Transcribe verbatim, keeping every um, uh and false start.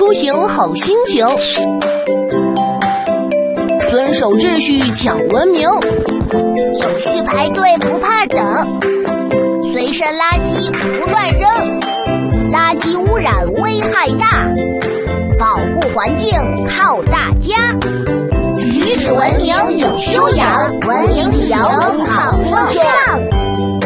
出行好心情，遵守秩序讲文明， 有序排队不怕等，随身垃圾不乱扔，垃圾污染危害大，保护环境靠大家。举止文明有修养，文明旅游